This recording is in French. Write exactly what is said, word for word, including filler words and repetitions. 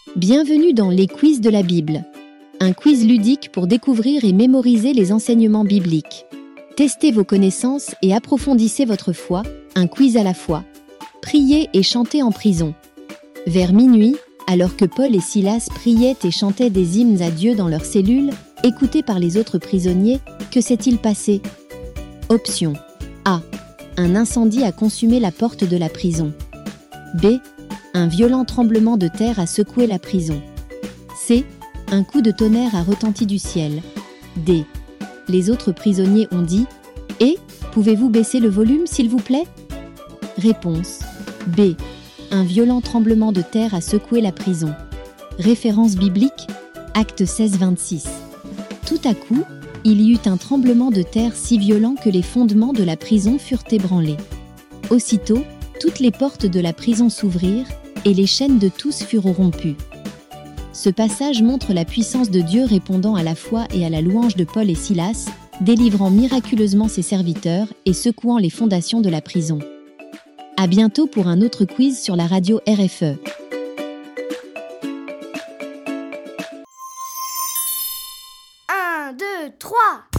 Bienvenue dans les quiz de la Bible. Un quiz ludique pour découvrir et mémoriser les enseignements bibliques. Testez vos connaissances et approfondissez votre foi, un quiz à la fois. Priez et chantez en prison. Vers minuit, alors que Paul et Silas priaient et chantaient des hymnes à Dieu dans leur cellule, écoutés par les autres prisonniers, que s'est-il passé? Option A. Un incendie a consumé la porte de la prison. B. Un violent tremblement de terre a secoué la prison. C. Un coup de tonnerre a retenti du ciel. D. Les autres prisonniers ont dit « Et, pouvez-vous baisser le volume, s'il vous plaît ?» Réponse B. Un violent tremblement de terre a secoué la prison. Référence biblique, Actes seize, vingt-six. Tout à coup, il y eut un tremblement de terre si violent que les fondements de la prison furent ébranlés. Aussitôt, toutes les portes de la prison s'ouvrirent, et les chaînes de tous furent rompues. Ce passage montre la puissance de Dieu répondant à la foi et à la louange de Paul et Silas, délivrant miraculeusement ses serviteurs et secouant les fondations de la prison. À bientôt pour un autre quiz sur la radio R F E. un, deux, trois